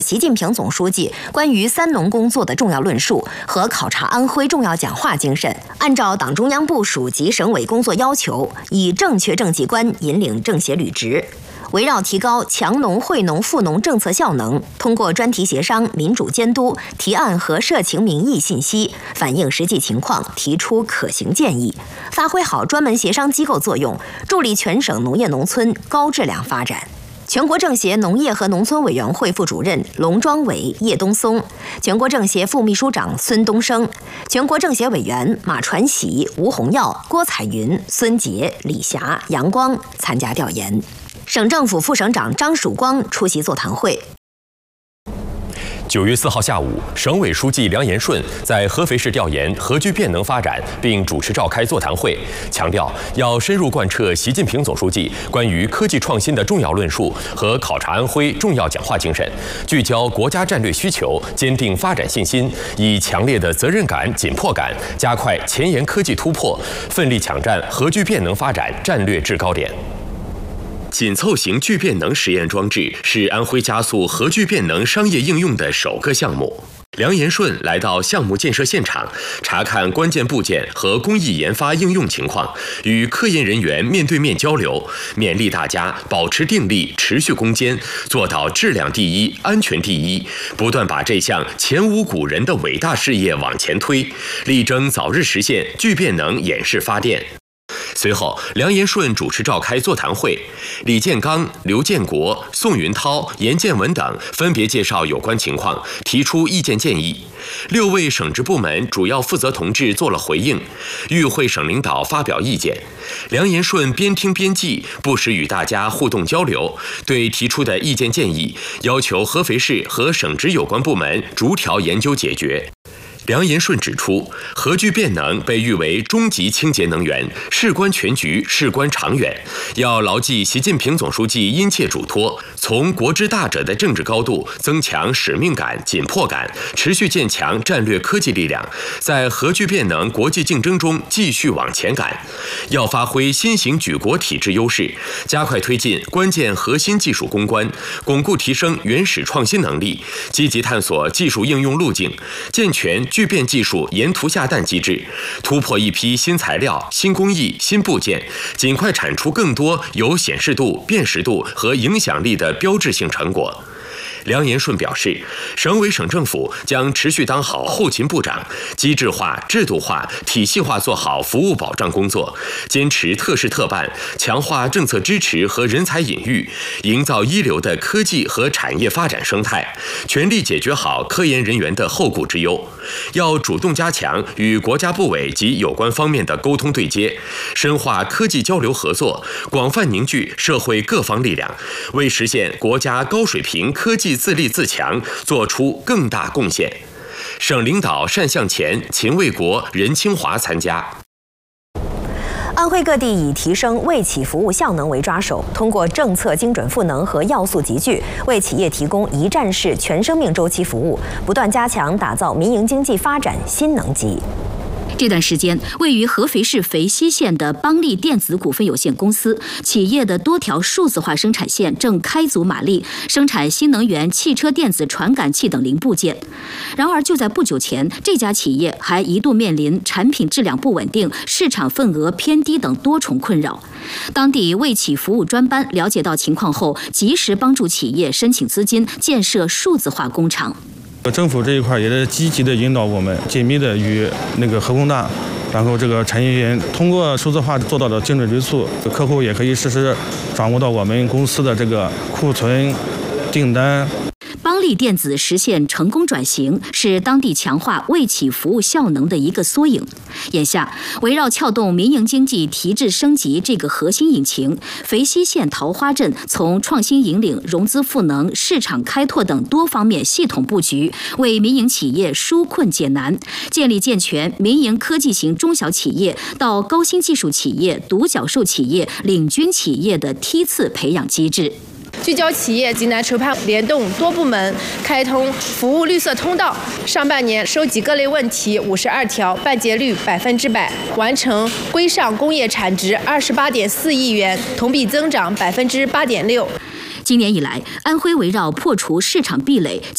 习近平总书记关于三农工作的重要论述和考察安徽重要讲话精神，按照党中央部署及省委工作要求，以正确政绩观引领政协履职。围绕提高强农惠农富农政策效能，通过专题协商、民主监督、提案和社情民意信息，反映实际情况，提出可行建议，发挥好专门协商机构作用，助力全省农业农村高质量发展。全国政协农业和农村委员会副主任龙庄伟、叶东松，全国政协副秘书长孙东升，全国政协委员马传喜、吴洪耀、郭彩云、孙杰、李霞、杨光参加调研。省政府副省长张曙光出席座谈会。 9月4号下午，省委书记梁延顺在合肥市调研核聚变能发展，并主持召开座谈会，强调要深入贯彻习近平总书记关于科技创新的重要论述和考察安徽重要讲话精神，聚焦国家战略需求，坚定发展信心，以强烈的责任感、紧迫感，加快前沿科技突破，奋力抢占核聚变能发展战略制高点。紧凑型聚变能实验装置是安徽加速核聚变能商业应用的首个项目。梁延顺来到项目建设现场，查看关键部件和工艺研发应用情况，与科研人员面对面交流，勉励大家保持定力，持续攻坚，做到质量第一、安全第一，不断把这项前无古人的伟大事业往前推，力争早日实现聚变能演示发电。随后，梁延顺主持召开座谈会，李建刚、刘建国、宋云涛、严建文等分别介绍有关情况，提出意见建议。6位省直部门主要负责同志做了回应，与会省领导发表意见。梁延顺边听边记，不时与大家互动交流，对提出的意见建议，要求合肥市和省直有关部门逐条研究解决。梁延顺指出，核聚变能被誉为终极清洁能源，事关全局，事关长远，要牢记习近平总书记殷切嘱托，从国之大者的政治高度增强使命感、紧迫感，持续建强战略科技力量，在核聚变能国际竞争中继续往前赶。要发挥新型举国体制优势，加快推进关键核心技术攻关，巩固提升原始创新能力，积极探索技术应用路径，健全聚变技术沿途下蛋机制，突破一批新材料、新工艺、新部件，尽快产出更多有显示度、辨识度和影响力的标志性成果。梁延顺表示，省委省政府将持续当好后勤部长，机制化、制度化、体系化做好服务保障工作，坚持特事特办，强化政策支持和人才引育，营造一流的科技和产业发展生态，全力解决好科研人员的后顾之忧。要主动加强与国家部委及有关方面的沟通对接，深化科技交流合作，广泛凝聚社会各方力量，为实现国家高水平科技自立自强做出更大贡献。省领导单向前、秦卫国、任清华参加。 安徽各地以提升为企服务效能为抓手，通过政策精准赋能和要素集聚，为企业提供一站式全生命周期服务，不断加强打造民营经济发展新能级。 这段时间，位于合肥市肥西县的邦利电子股份有限公司企业的多条数字化生产线正开足马力，生产新能源汽车电子传感器等零部件。然而，就在不久前，这家企业还一度面临产品质量不稳定、市场份额偏低等多重困扰。当地为企服务专班了解到情况后，及时帮助企业申请资金，建设数字化工厂。 政府这一块也是积极的引导我们，紧密的与核工大，然后这个产业园通过数字化做到了精准追溯，客户也可以实时掌握到我们公司的这个库存、订单。 邦利电子实现成功转型，是当地强化为企服务效能的一个缩影。眼下，围绕撬动民营经济提质升级这个核心引擎，肥西县桃花镇从创新引领、融资赋能、市场开拓等多方面系统布局，为民营企业纾困解难，建立健全民营科技型中小企业到高新技术企业、独角兽企业、领军企业的梯次培养机制。 聚焦企业济南筹判联动多部门，开通服务绿色通道。上半年收集各类问题52条，办结率100%，完成规上工业产值28.4亿元，同比增长8.6%。 今年以来，安徽围绕破除市场壁垒、